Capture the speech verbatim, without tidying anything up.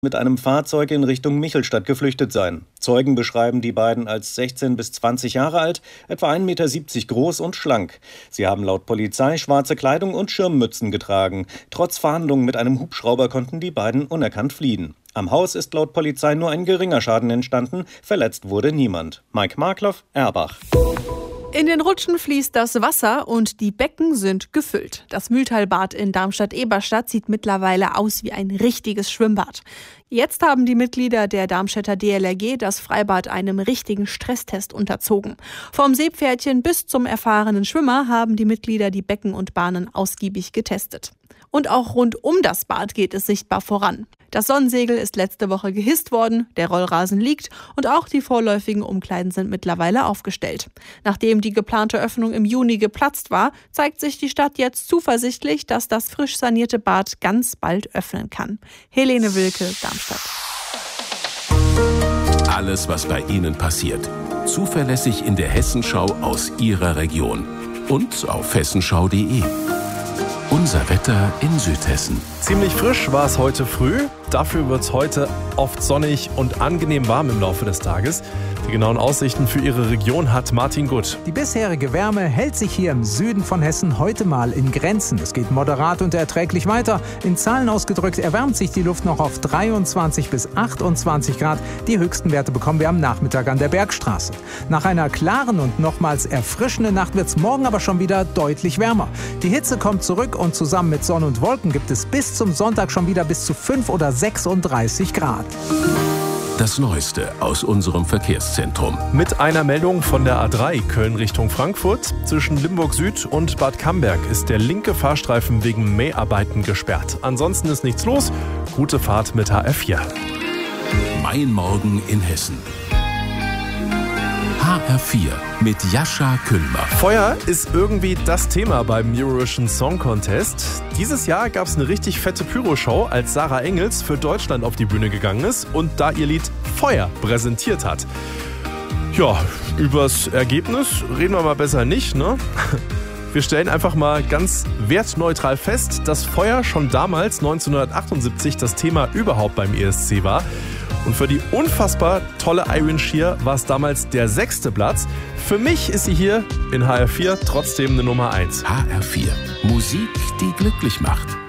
mit einem Fahrzeug in Richtung Michelstadt geflüchtet sein. Zeugen beschreiben die beiden als sechzehn bis zwanzig Jahre alt, etwa ein Meter siebzig groß und schlank. Sie haben laut Polizei schwarze Kleidung und Schirmmützen getragen. Trotz Fahndungen mit einem Hubschrauber konnten die beiden unerkannt fliehen. Am Haus ist laut Polizei nur ein geringer Schaden entstanden, verletzt wurde niemand. Mike Markloff, Erbach. In den Rutschen fließt das Wasser und die Becken sind gefüllt. Das Mühltalbad in Darmstadt-Eberstadt sieht mittlerweile aus wie ein richtiges Schwimmbad. Jetzt haben die Mitglieder der Darmstädter D L R G das Freibad einem richtigen Stresstest unterzogen. Vom Seepferdchen bis zum erfahrenen Schwimmer haben die Mitglieder die Becken und Bahnen ausgiebig getestet. Und auch rund um das Bad geht es sichtbar voran. Das Sonnensegel ist letzte Woche gehisst worden, der Rollrasen liegt und auch die vorläufigen Umkleiden sind mittlerweile aufgestellt. Nachdem die geplante Öffnung im Juni geplatzt war, zeigt sich die Stadt jetzt zuversichtlich, dass das frisch sanierte Bad ganz bald öffnen kann. Helene Wilke, Darmstadt. Alles, was bei Ihnen passiert, zuverlässig in der Hessenschau aus Ihrer Region und auf hessenschau punkt de. Unser Wetter in Südhessen. Ziemlich frisch war es heute früh. Dafür wird es heute oft sonnig und angenehm warm im Laufe des Tages. Die genauen Aussichten für Ihre Region hat Martin Gutt. Die bisherige Wärme hält sich hier im Süden von Hessen heute mal in Grenzen. Es geht moderat und erträglich weiter. In Zahlen ausgedrückt erwärmt sich die Luft noch auf dreiundzwanzig bis achtundzwanzig Grad. Die höchsten Werte bekommen wir am Nachmittag an der Bergstraße. Nach einer klaren und nochmals erfrischenden Nacht wird es morgen aber schon wieder deutlich wärmer. Die Hitze kommt zurück und zusammen mit Sonne und Wolken gibt es bis zum Sonntag schon wieder bis zu fünf oder sechsunddreißig Grad. Das Neueste aus unserem Verkehrszentrum. Mit einer Meldung von der A drei Köln Richtung Frankfurt. Zwischen Limburg Süd und Bad Camberg ist der linke Fahrstreifen wegen Mäharbeiten gesperrt. Ansonsten ist nichts los. Gute Fahrt mit H R vier. Mein Morgen in Hessen. H R vier mit Jascha Kühlmer. Feuer ist irgendwie das Thema beim Eurovision Song Contest. Dieses Jahr gab es eine richtig fette Pyro-Show, als Sarah Engels für Deutschland auf die Bühne gegangen ist und da ihr Lied Feuer präsentiert hat. Ja, übers Ergebnis reden wir mal besser nicht, ne? Wir stellen einfach mal ganz wertneutral fest, dass Feuer schon damals neunzehnhundertachtundsiebzig das Thema überhaupt beim E S C war. Und für die unfassbar tolle Irene Shear war es damals der sechste Platz. Für mich ist sie hier in H R vier trotzdem eine Nummer eins. H R vier. Musik, die glücklich macht.